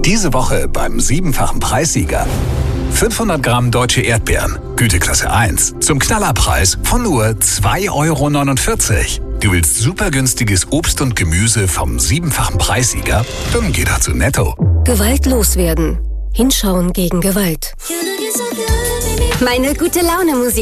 Diese Woche beim 7-fachen Preissieger. 500 Gramm deutsche Erdbeeren, Güteklasse 1, zum Knallerpreis von nur 2,49 €. Du willst super günstiges Obst und Gemüse vom 7-fachen Preissieger? Dann geh doch zu Netto. Gewalt loswerden. Hinschauen gegen Gewalt. Meine gute Laune Musik.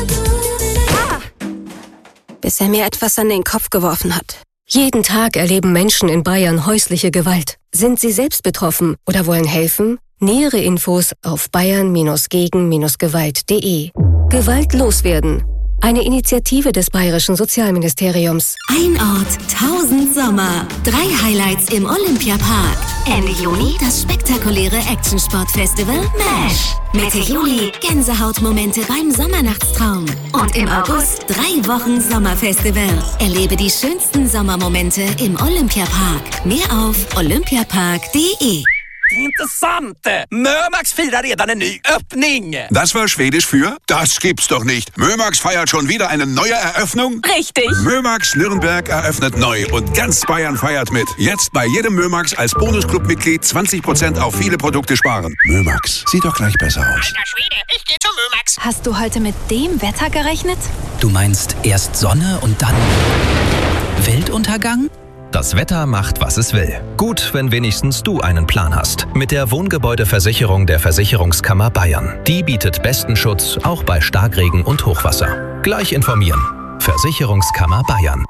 Bis er mir etwas an den Kopf geworfen hat. Jeden Tag erleben Menschen in Bayern häusliche Gewalt. Sind sie selbst betroffen oder wollen helfen? Nähere Infos auf bayern-gegen-gewalt.de. Gewalt loswerden. Eine Initiative des Bayerischen Sozialministeriums. Ein Ort, 1000 Sommer. 3 Highlights im Olympiapark. Ende Juni das spektakuläre Actionsport-Festival MASH. Mitte Juli Gänsehautmomente beim Sommernachtstraum. Und im August 3 Wochen Sommerfestival. Erlebe die schönsten Sommermomente im Olympiapark. Mehr auf olympiapark.de. Intressant! Mömax firar redan en ny öppning! Das war Schwedisch für? Das gibt's doch nicht. Mömax feiert schon wieder eine neue Eröffnung? Richtig! Mömax Nürnberg eröffnet neu und ganz Bayern feiert mit. Jetzt bei jedem Mömax als Bonusclub-Mitglied 20% auf viele Produkte sparen. Mömax, sieht doch gleich besser aus. Alter Schwede, ich geh zu Mömax! Hast du heute mit dem Wetter gerechnet? Du meinst erst Sonne und dann Weltuntergang? Das Wetter macht, was es will. Gut, wenn wenigstens du einen Plan hast. Mit der Wohngebäudeversicherung der Versicherungskammer Bayern. Die bietet besten Schutz, auch bei Starkregen und Hochwasser. Gleich informieren. Versicherungskammer Bayern.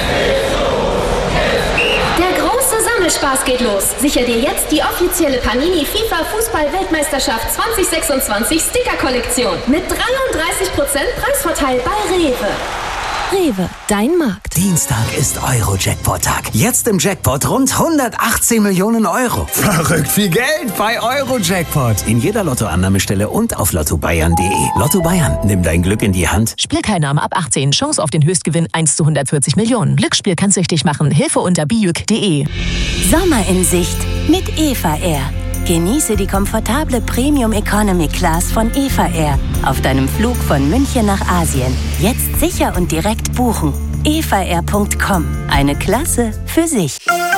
Der große Sammelspaß geht los. Sicher dir jetzt die offizielle Panini FIFA Fußball-Weltmeisterschaft 2026 Sticker-Kollektion. Mit 33% Preisvorteil bei Rewe. Rewe, dein Markt. Dienstag ist Euro-Jackpot-Tag. Jetzt im Jackpot rund 118 Millionen Euro. Verrückt viel Geld bei Euro-Jackpot. In jeder Lottoannahmestelle und auf lottobayern.de. Lotto Bayern, nimm dein Glück in die Hand. Spielteilnahme ab 18. Chance auf den Höchstgewinn 1 zu 140 Millionen. Glücksspiel kann süchtig machen. Hilfe unter bijuk.de. Sommer in Sicht mit Eva Air. Genieße die komfortable Premium Economy Class von Eva Air auf deinem Flug von München nach Asien. Jetzt sicher und direkt buchen. evaair.com. Eine Klasse für sich.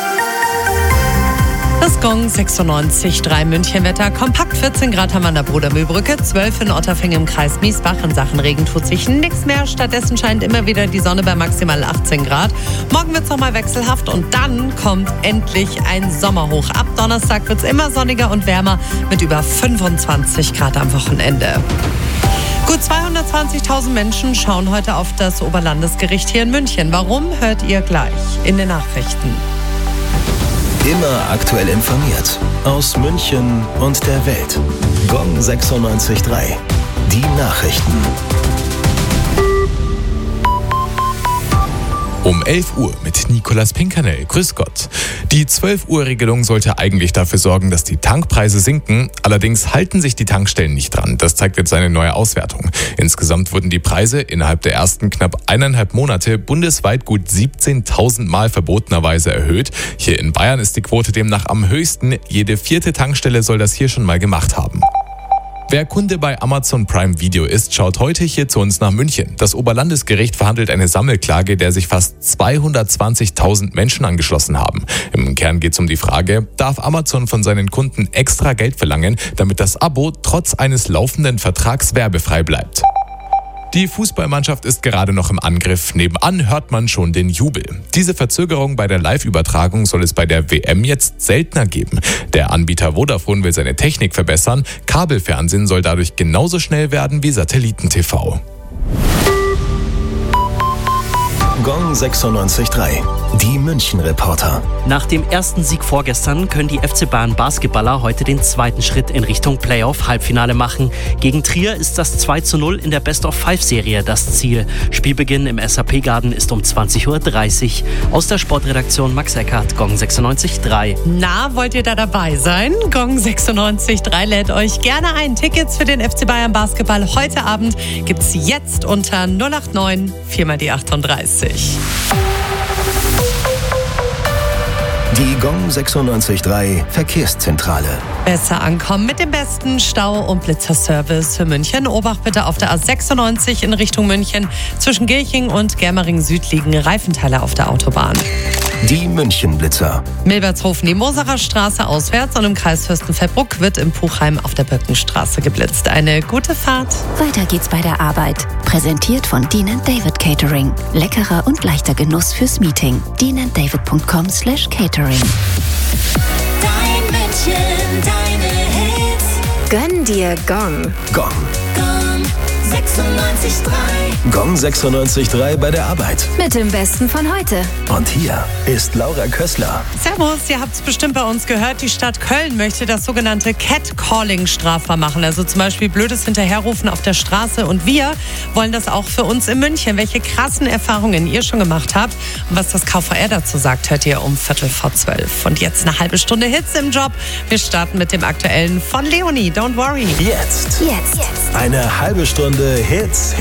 Das Gong 96,3 Münchenwetter. Kompakt 14 Grad haben wir an der Brudermühlbrücke, 12 in Otterfingen im Kreis Miesbach. In Sachen Regen tut sich nichts mehr. Stattdessen scheint immer wieder die Sonne bei maximal 18 Grad. Morgen wird es nochmal wechselhaft und dann kommt endlich ein Sommerhoch. Ab Donnerstag wird es immer sonniger und wärmer mit über 25 Grad am Wochenende. Gut 220.000 Menschen schauen heute auf das Oberlandesgericht hier in München. Warum, hört ihr gleich in den Nachrichten. Immer aktuell informiert. Aus München und der Welt. Gong 96,3. Die Nachrichten. Um 11 Uhr mit Nicolas Pinkernell. Grüß Gott. Die 12-Uhr-Regelung sollte eigentlich dafür sorgen, dass die Tankpreise sinken. Allerdings halten sich die Tankstellen nicht dran. Das zeigt jetzt eine neue Auswertung. Insgesamt wurden die Preise innerhalb der ersten knapp 1,5 Monate bundesweit gut 17.000 Mal verbotenerweise erhöht. Hier in Bayern ist die Quote demnach am höchsten. Jede 4. Tankstelle soll das hier schon mal gemacht haben. Wer Kunde bei Amazon Prime Video ist, schaut heute hier zu uns nach München. Das Oberlandesgericht verhandelt eine Sammelklage, der sich fast 220.000 Menschen angeschlossen haben. Im Kern geht es um die Frage, darf Amazon von seinen Kunden extra Geld verlangen, damit das Abo trotz eines laufenden Vertrags werbefrei bleibt? Die Fußballmannschaft ist gerade noch im Angriff. Nebenan hört man schon den Jubel. Diese Verzögerung bei der Live-Übertragung soll es bei der WM jetzt seltener geben. Der Anbieter Vodafone will seine Technik verbessern. Kabelfernsehen soll dadurch genauso schnell werden wie Satelliten-TV. Gong 96,3. Die München-Reporter. Nach dem ersten Sieg vorgestern können die FC Bayern Basketballer heute den zweiten Schritt in Richtung Playoff-Halbfinale machen. Gegen Trier ist das 2:0 in der Best-of-5-Serie das Ziel. Spielbeginn im SAP-Garden ist um 20.30 Uhr. Aus der Sportredaktion Max Eckhardt, Gong 96,3. Na, wollt ihr da dabei sein? Gong 96,3 lädt euch gerne ein. Tickets für den FC Bayern Basketball heute Abend gibt's jetzt unter 089 4 die 38. Die Gong 96,3 Verkehrszentrale. Besser ankommen mit dem besten Stau- und Blitzerservice für München. Obacht bitte auf der A96 in Richtung München. Zwischen Gilching und Germering Süd liegen Reifenteile auf der Autobahn. Die Münchenblitzer. Milbertshofen die Moserer Straße auswärts und im Kreis Fürstenfeldbruck wird im Puchheim auf der Böckenstraße geblitzt. Eine gute Fahrt. Weiter geht's bei der Arbeit. Präsentiert von Dean & David Catering. Leckerer und leichter Genuss fürs Meeting. deananddavid.com/catering. Dein München, deine Hits. Gönn dir Gong. Gong. Gong 96.3. Gong 96.3 bei der Arbeit. Mit dem Besten von heute. Und hier ist Laura Kössler. Servus, ihr habt es bestimmt bei uns gehört. Die Stadt Köln möchte das sogenannte Catcalling strafbar machen. Also zum Beispiel blödes Hinterherrufen auf der Straße. Und wir wollen das auch für uns in München. Welche krassen Erfahrungen ihr schon gemacht habt und was das KVR dazu sagt, hört ihr um 11:45. Und jetzt eine halbe Stunde Hits im Job. Wir starten mit dem aktuellen von Leonie. Don't worry. Jetzt. Eine halbe Stunde Hits.